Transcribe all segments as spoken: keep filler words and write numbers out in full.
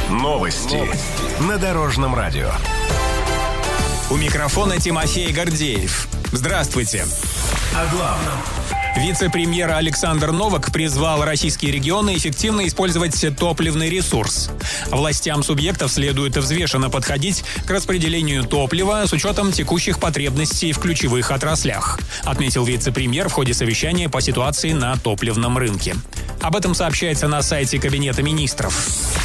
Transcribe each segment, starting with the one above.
Новости на Дорожном радио. У микрофона Тимофей Гордеев. Здравствуйте. О главном. Вице-премьер Александр Новак призвал российские регионы эффективно использовать топливный ресурс. Властям субъектов следует взвешенно подходить к распределению топлива с учетом текущих потребностей в ключевых отраслях, отметил вице-премьер в ходе совещания по ситуации на топливном рынке. Об этом сообщается на сайте Кабинета министров.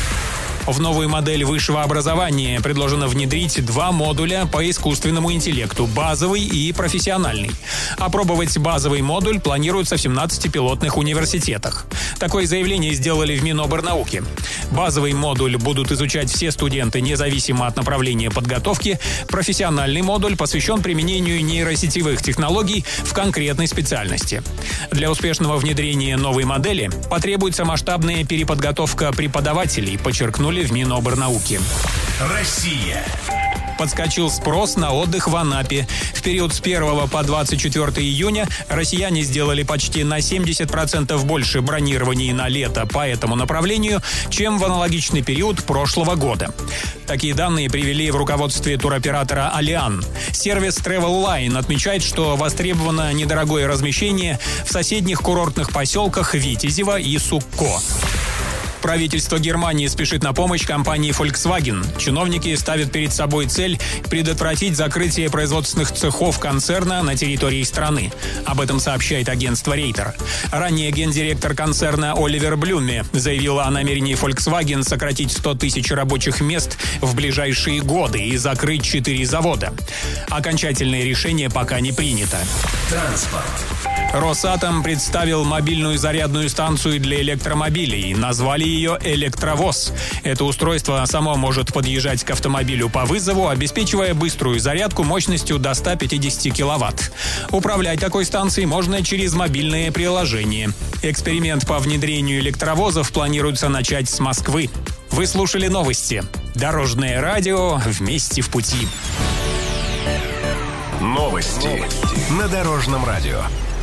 В новую модель высшего образования предложено внедрить два модуля по искусственному интеллекту – базовый и профессиональный. Опробовать базовый модуль планируется в семнадцати пилотных университетах. Такое заявление сделали в Миноборнауки. Базовый модуль будут изучать все студенты, независимо от направления подготовки. Профессиональный модуль посвящен применению нейросетевых технологий в конкретной специальности. Для успешного внедрения новой модели потребуется масштабная переподготовка преподавателей, подчеркнули в Миноборнауки. Россия. Подскочил спрос на отдых в Анапе. В период с первого по двадцать четвёртое июня россияне сделали почти на семьдесят процентов больше бронирований на лето по этому направлению, чем в аналогичный период прошлого года. Такие данные привели в руководстве туроператора «Алиан». Сервис Travel Line отмечает, что востребовано недорогое размещение в соседних курортных поселках Витязево и Сукко. Правительство Германии спешит на помощь компании Volkswagen. Чиновники ставят перед собой цель предотвратить закрытие производственных цехов концерна на территории страны. Об этом сообщает агентство Рейтер. Ранее гендиректор концерна Оливер Блюме заявил о намерении Volkswagen сократить сто тысяч рабочих мест в ближайшие годы и закрыть четыре завода. Окончательное решение пока не принято. Транспорт. Росатом представил мобильную зарядную станцию для электромобилей. Назвали ее «Электровоз». Это устройство само может подъезжать к автомобилю по вызову, обеспечивая быструю зарядку мощностью до ста пятидесяти киловатт. Управлять такой станцией можно через мобильное приложение. Эксперимент по внедрению электровозов планируется начать с Москвы. Вы слушали новости. Дорожное радио. Вместе в пути. Новости на Дорожном радио.